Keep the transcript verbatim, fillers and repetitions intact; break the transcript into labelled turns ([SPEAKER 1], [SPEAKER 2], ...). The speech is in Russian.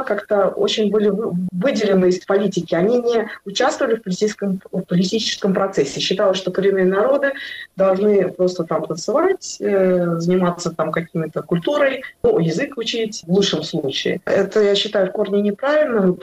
[SPEAKER 1] как-то очень были выделены из политики. Они не участвовали в политическом, в политическом процессе. Считалось, что коренные народы должны просто там танцевать, э, заниматься там какими-то культурой, ну, язык учить в лучшем случае. Это, я считаю, в корне неправильно.